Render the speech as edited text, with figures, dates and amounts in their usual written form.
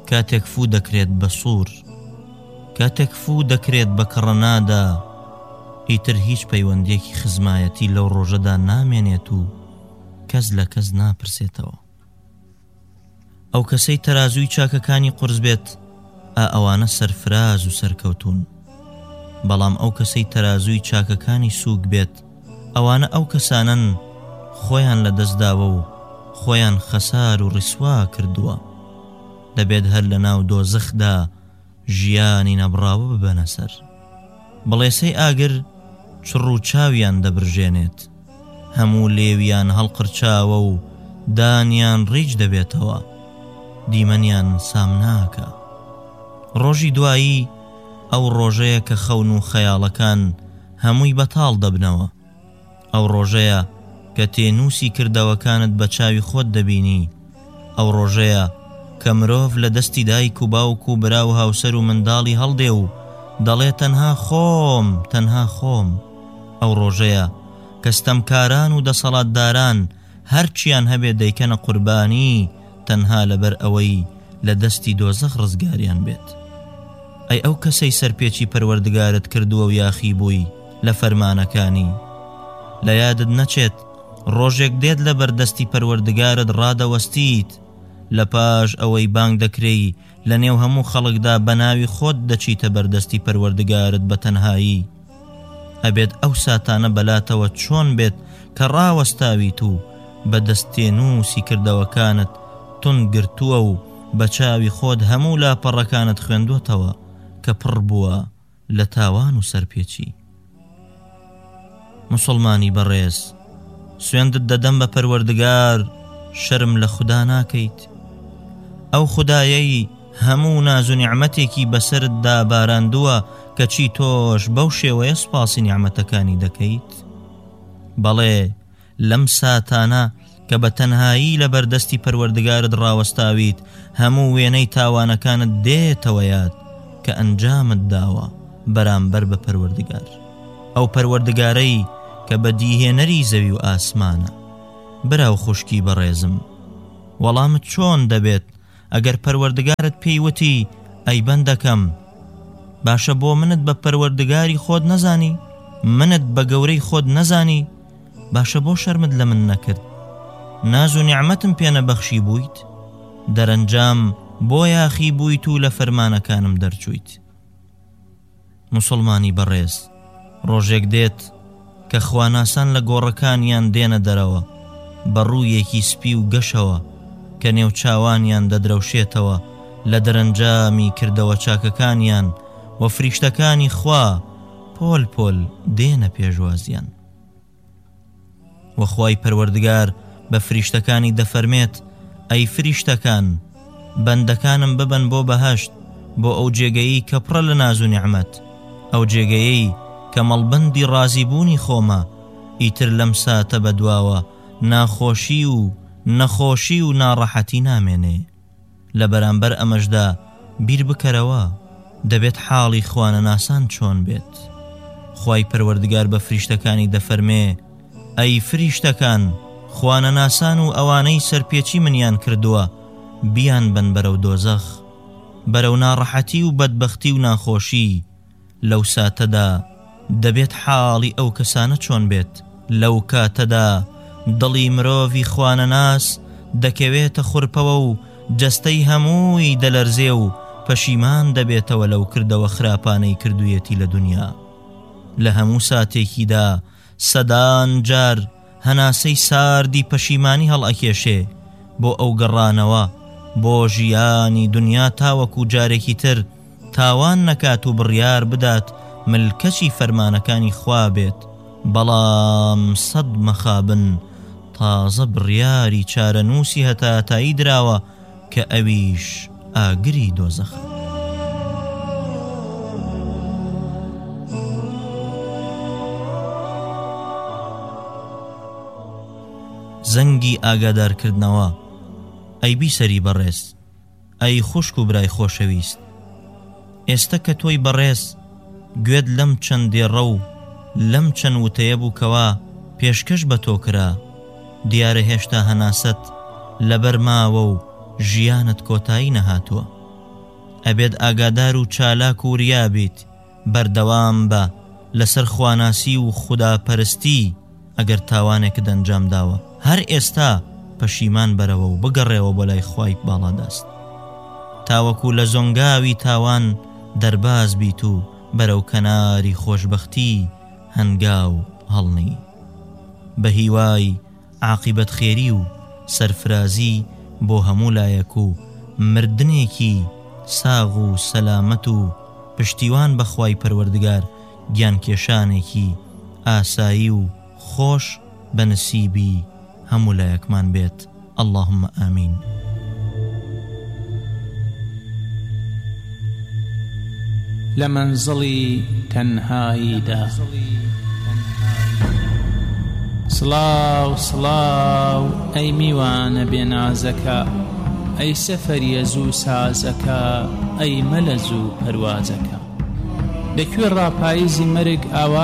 کاتێک فوو دەکرێت بە سوور، کاتێک فوو دەکرێت بە کڕەنادا، ئیتر هیچ پەیوەندێکی خزمایەتی لەو ڕۆژەدا نامێنێت و کەس لە کەس ناپرسێتەوە. ئەو کەسەی تەرازووی چاکەکانی قورس بێت، ئەوانە سەرفراز و سەرکەوتون، بەڵام ئەو کەسەی تەرازووی چاکەکانی سووک بێت، ئەوانە ئەو کەسانن خۆیان لە دەستداوە و خۆیان خەسار و ڕیسوا کردووە. دەبێت هەر لە ناو دۆزەخدا ژیانی نەبڕاوە ببەنە سەر. بەڵێسەی ئاگر چڕ و چاویان دەبرژێنێت، هەموو لێویان هەڵقرچاوە و دانیان ڕیج دەبێتەوە، دیمەنیان سام ناکە. ڕۆژی دوایی ئەو ڕۆژەیە کە خەون و خەیاڵەکان هەمووی بەتاڵ دەبنەوە. ئەو ڕۆژەیە کە تێنووسی کردەوەکانت بە چاوی خۆت دەبینی. ئەو ڕۆژەیە کە مرۆڤ لە دەستی دایک و باوک و برا و هاوسەر و منداڵی هەڵدێ و دەڵێ تەنها خۆم، تەنها خۆم. ئەو ڕۆژەیە کە ستەمکاران و دەسەڵاتداران هەرچیان هەبێ دەیکەنە قوربانی تەنها لەبەر ئەوەی لە دەستی دۆزەخ ڕزگاریان بێت. ئەی ئەو کەسەی سەرپێچی پەروەردگارت کردووە و یاخی بووی لە فەرمانەکانی، لە یادت نەچێت ڕۆژێک دێت لە بەردەستی پەروەردگارت ڕادەوەستیت، لە پاش ئەوەی بانگ دەکرێی لە نێو هەموو خەڵکدا بە ناوی خۆت دەچیتە بەردەستی پەروەردگارت بە تەنهایی. ئەبێت ئەو ساتانە بەلاتەوە چۆن بێت کە ڕاوەستاویت و بە دەستێنووسی کردەوەکانت تون گرتووە و بە چاوی خۆت هەموو لاپەڕەکانت خوێندوتەوە کە پڕ بووە لە تاوان و سەرپێچی. مسلمانی بەڕێز، سوێندت دەدەم بە پەروەردگار، شەرم لە خوددا ناکەیت. ئەو خودایەی هەموو ناز و نیعمەتێکی بەسەرتدا باراندووە کە چی تۆش بەو شێوەیە سوپاسی نیعمەتەکانی دەکەیت. بەڵێ لەم ساتانە کە بە تەنهایی لە بەردەستی پەروەردگارت ڕاوەستاویت، هەموو وێنەی تاوانەکانت دێتەوە یاد کە ئەنجامت داوە بەرامبەر بە پەروەردگار، ئەو پەروەردگارەی کە بەدیهێنەری زەوی و ئاسمانە. براو خوشکی بەڕێزم، وەڵامت چۆن دەبێت ئەگەر پەروەردگارت پێی وتی ئەی بەندەکەم، باشە بۆ منت بە پەروەردگاری خۆت نەزانی، منت بە گەورەی خۆت نەزانی، باشە بۆ شەرمت لە من نەکرد، ناز و نیعمەتم پێ نەبەخشی بوویت، دەرەنجام بۆ یاخی بوویت و لە فەرمانەکانم دەرچوویت. مسلمانی بەڕێز، ڕۆژێک دێت کە خواناسان لە گۆڕەکانیان دێنە دەرەوە بە ڕوویەکی سپی و گەشەوە کە نێو چاوانیان دەدرەوشێتەوە لە دەرەنجامی کردەوە چاکەکانیان، و فریشتەکانی خوا پۆل پۆل دێنە پێشوازیان. وەخوای پەروەردگار بە فریشتەکانی دەفەرمێت ئەی فریشتەکان، بەندەکانم ببەن بۆ بەهەشت، بۆ ئەو جێگەیی کە پڕە لە ناز و نیعمەت، ئەو جێگەیەی کە مەڵبەندی ڕازیبوونی خۆمە. ئیتر لەم ساتە بەدواوە ناخۆشی و نەخۆشی و ناڕەحەتی نامێنێ. لە بەرامبەر ئەمەشدا بیر بکەرەوە دەبێت حاڵی خوانەناسان چۆن بێت. خوای پەروەردگار بە فریشتەکانی دەفەرمێ ئەی فریشتەکان، خوانەناسان و ئەوانەی سەرپێچی منیان کردووە بیان بن بەرەو دۆزەخ، بەرەو ناڕەحەتی و بەدبەختی و ناخۆشی. لەو ساتەدا دەبێت حاڵی ئەو کەسانە چۆن بێت. لەو کاتەدا دڵی مرۆڤی خوانەناس دەکەوێتە خوڕپەوە و جەستەی هەمووی دەلەرزێ و پەشیمان دەبێتەوە لەو کردەوە خراپانەی کردوویەتی لە دنیا. لە هەموو ساتێکیدا سەدان جار هەناسەی ساردی پەشیمانی هەڵئەکێشێ بۆ ئەو گەڕانەوە بۆ ژیانی دنیا، تاوەکو جارێکی تر تاوان نەکات و بڕیار بدات ملکەچی فەرمانەکانی خوا بێت. بەڵام سەد مەخابن تازە بڕیاری چارەنووسی هەتاتایی دراوە کە ئەویش ئاگری دۆزەخە. زەنگی ئاگادارکردنەوە. ئەی بیسەری بەڕێز، ئەی خوشک و برای خۆشەویست، ئێستا کە تۆی بەڕێز گوێت لەم چەندێڕە و لەم چەند وتەیە بوو کەوا پێشکەش بە تۆ کرا، دیارە هێشتا هەناست لەبەر ماوە و ژیانت کۆتایی نەهاتووە. ئەبێت ئاگادار و چالاک و وریا بیت بەردەوام بە لەسەر خواناسی و خوداپەرستی ئەگەر تاوانێکت ئەنجام داوە هەر ئێستا پەشیمان بەرەوە و بگەڕێەوە بۆ لای خوای باڵادەست تاوەکو لە زۆنگاوی تاوان دەرباز بیت و بەرەو کەناری خۆشبەختی هەنگاو هەڵنی بە هیوای عاقیبەت خێری و سەرفرازی بۆ هەموو لایەک و مردنێکی ساغ و سەلامەت و پشتیوان بەخوای پەروەردگار گیانکێشانێکی ئاسایی و خۆش بە نسیبی هەموو لایەکمان بێت اللهم ئامین. لە مەنزڵی تەنهاییدا سڵاو سڵاو ئەی میوانە بێنازەکە ئەی سەفەریە زوو سازەکە ئەی مەلە زوو پەروازەکە لەکوێ ڕاپاییزی مەرگ ئاوا